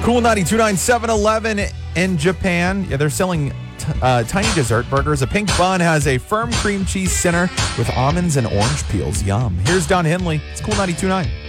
Cool 92.9 7-Eleven in Japan. Yeah, they're selling tiny dessert burgers. A pink bun has a firm cream cheese center with almonds and orange peels. Yum. Here's Don Henley. It's Cool 92.9.